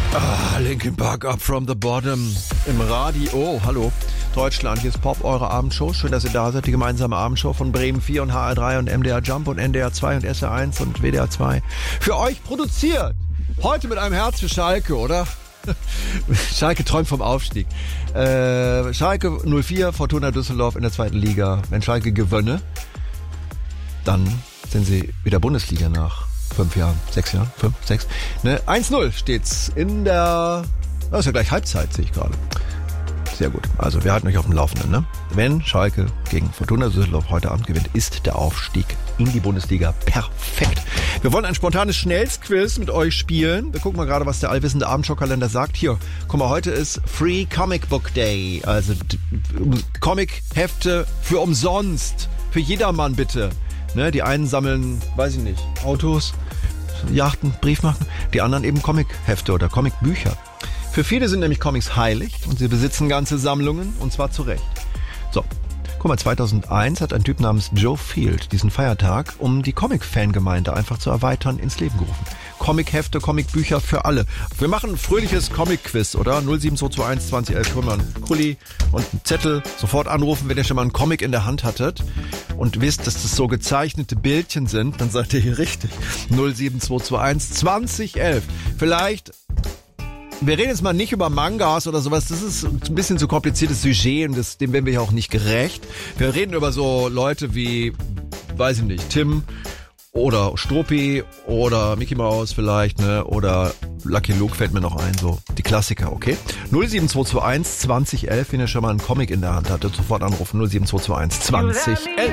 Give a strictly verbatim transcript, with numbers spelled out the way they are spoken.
Ah, Linkin Park, Up From The Bottom im Radio. Oh, hallo. Deutschland, hier ist Pop, eure Abendshow. Schön, dass ihr da seid. Die gemeinsame Abendshow von Bremen vier und H R drei und M D R Jump und N D R zwei und S R eins und W D R zwei. Für euch produziert. Heute mit einem Herz für Schalke, oder? Schalke träumt vom Aufstieg. Äh, Schalke null vier, Fortuna Düsseldorf in der zweiten Liga. Wenn Schalke gewönne, dann sind sie wieder Bundesliga nach fünf Jahren, sechs Jahren, fünf, sechs. Ne? eins null steht's in der, das ist ja gleich Halbzeit, sehe ich gerade. Sehr gut. Also wir halten euch auf dem Laufenden. Ne? Wenn Schalke gegen Fortuna Düsseldorf heute Abend gewinnt, ist der Aufstieg in die Bundesliga perfekt. Wir wollen ein spontanes Schnellsquiz mit euch spielen. Wir gucken mal gerade, was der allwissende Abendshowkalender sagt. Hier, guck mal, heute ist Free Comic Book Day. Also Comic-Hefte für umsonst. Für jedermann bitte. Ne, die einen sammeln, weiß ich nicht, Autos, Yachten, Briefmarken. Die anderen eben Comic-Hefte oder Comic-Bücher. Für viele sind nämlich Comics heilig und sie besitzen ganze Sammlungen und zwar zu Recht. So, guck mal, zweitausendeins hat ein Typ namens Joe Field diesen Feiertag, um die Comic-Fangemeinde einfach zu erweitern, ins Leben gerufen. Comic-Hefte, Comic-Bücher für alle. Wir machen ein fröhliches Comic-Quiz, oder? null sieben zwei zwei eins zwanzig elf, können wir einen Kuli und einen Zettel sofort anrufen, wenn ihr schon mal einen Comic in der Hand hattet und wisst, dass das so gezeichnete Bildchen sind, dann seid ihr hier richtig. null sieben zwei zwei eins zwanzig elf. Vielleicht... Wir reden jetzt mal nicht über Mangas oder sowas, das ist ein bisschen zu kompliziertes Sujet und das, dem werden wir ja auch nicht gerecht. Wir reden über so Leute wie, weiß ich nicht, Tim oder Struppi oder Mickey Mouse vielleicht, ne, oder Lucky Luke fällt mir noch ein, so die Klassiker, okay? null sieben zwei zwei eins zwanzig elf, wenn ihr schon mal einen Comic in der Hand hattet, sofort anrufen, null sieben zwei zwei eins zwanzig elf.